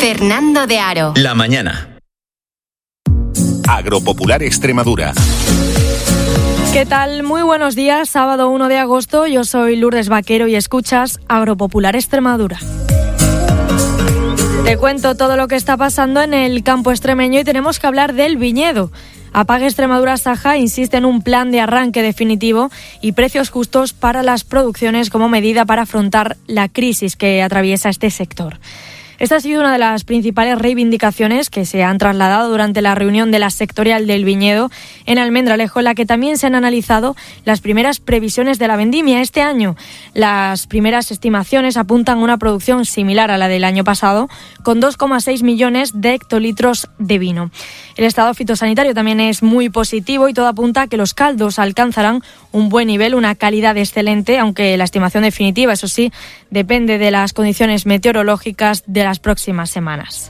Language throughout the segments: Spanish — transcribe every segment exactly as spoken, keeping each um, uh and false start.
Fernando de Aro. La mañana. Agropopular Extremadura. ¿Qué tal? Muy buenos días, sábado uno de agosto, yo soy Lourdes Vaquero y escuchas Agropopular Extremadura. Te cuento todo lo que está pasando en el campo extremeño y tenemos que hablar del viñedo. Apague Extremadura Saja insiste en un plan de arranque definitivo y precios justos para las producciones como medida para afrontar la crisis que atraviesa este sector. Esta ha sido una de las principales reivindicaciones que se han trasladado durante la reunión de la sectorial del viñedo en Almendralejo, en la que también se han analizado las primeras previsiones de la vendimia este año. Las primeras estimaciones apuntan a una producción similar a la del año pasado, con dos coma seis millones de hectolitros de vino. El estado fitosanitario también es muy positivo y todo apunta a que los caldos alcanzarán un buen nivel, una calidad excelente, aunque la estimación definitiva, eso sí, depende de las condiciones meteorológicas de las próximas semanas.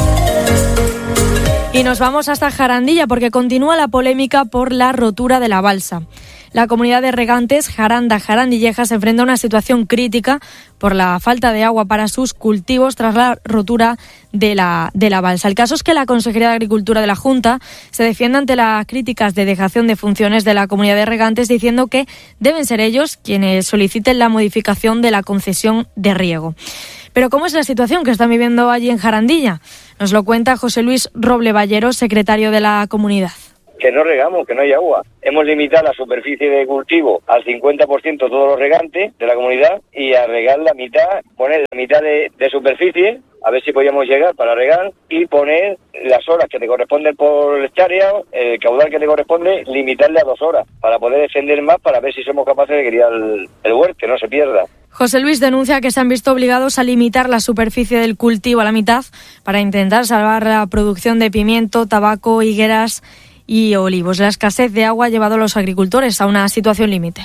Y nos vamos hasta Jarandilla porque continúa la polémica por la rotura de la balsa. La comunidad de regantes Jaranda Jarandilleja se enfrenta a una situación crítica por la falta de agua para sus cultivos tras la rotura de la, de la balsa. El caso es que la Consejería de Agricultura de la Junta se defiende ante las críticas de dejación de funciones de la comunidad de regantes, diciendo que deben ser ellos quienes soliciten la modificación de la concesión de riego. Pero ¿cómo es la situación que están viviendo allí en Jarandilla? Nos lo cuenta José Luis Roble Ballero, secretario de la comunidad. Que no regamos, que no hay agua. Hemos limitado la superficie de cultivo al cincuenta por ciento todos los regantes de la comunidad y a regar la mitad, poner la mitad de, de superficie, a ver si podíamos llegar para regar y poner las horas que te corresponden por hectárea, el caudal que te corresponde, limitarle a dos horas para poder extender más, para ver si somos capaces de criar el, el huerto, que no se pierda. José Luis denuncia que se han visto obligados a limitar la superficie del cultivo a la mitad para intentar salvar la producción de pimiento, tabaco, higueras y olivos. La escasez de agua ha llevado a los agricultores a una situación límite.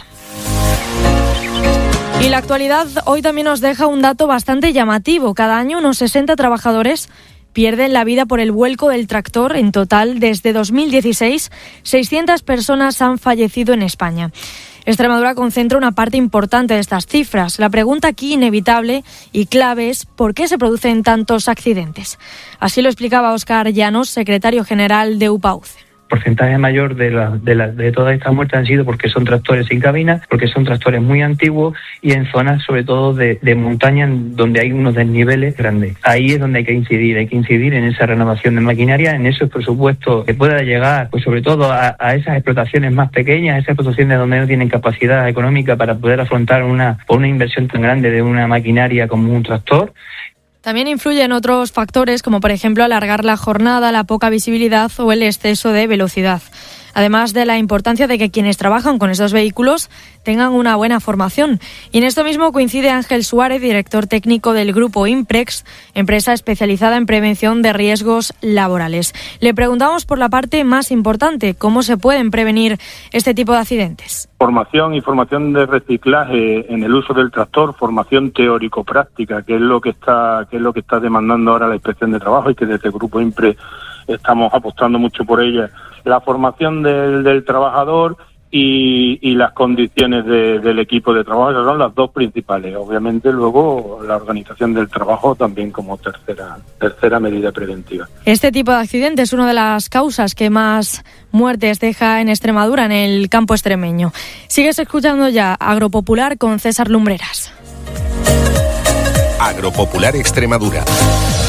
Y la actualidad hoy también nos deja un dato bastante llamativo. Cada año unos sesenta trabajadores pierden la vida por el vuelco del tractor. En total, desde dos mil dieciséis, seiscientas personas han fallecido en España. Extremadura concentra una parte importante de estas cifras. La pregunta aquí inevitable y clave es ¿por qué se producen tantos accidentes? Así lo explicaba Óscar Llanos, secretario general de UPAUCE. El porcentaje mayor de, la, de, la, de todas estas muertes han sido porque son tractores sin cabina, porque son tractores muy antiguos y en zonas sobre todo de, de montaña donde hay unos desniveles grandes. Ahí es donde hay que incidir, hay que incidir en esa renovación de maquinaria, en esos presupuestos que pueda llegar pues sobre todo a, a esas explotaciones más pequeñas, esas explotaciones donde no tienen capacidad económica para poder afrontar una, una inversión tan grande de una maquinaria como un tractor. También influyen otros factores como por ejemplo alargar la jornada, la poca visibilidad o el exceso de velocidad. Además de la importancia de que quienes trabajan con estos vehículos tengan una buena formación. Y en esto mismo coincide Ángel Suárez, director técnico del grupo Imprex, empresa especializada en prevención de riesgos laborales. Le preguntamos por la parte más importante, ¿cómo se pueden prevenir este tipo de accidentes? Formación y formación de reciclaje en el uso del tractor, formación teórico-práctica, que es lo que está, que es lo que está demandando ahora la Inspección de Trabajo y que desde el grupo Imprex estamos apostando mucho por ella. La formación del, del trabajador y, y las condiciones de, del equipo de trabajo, esas son las dos principales. Obviamente luego la organización del trabajo también como tercera, tercera medida preventiva. Este tipo de accidente es una de las causas que más muertes deja en Extremadura, en el campo extremeño. Sigues escuchando ya Agropopular con César Lumbreras. Agropopular Extremadura.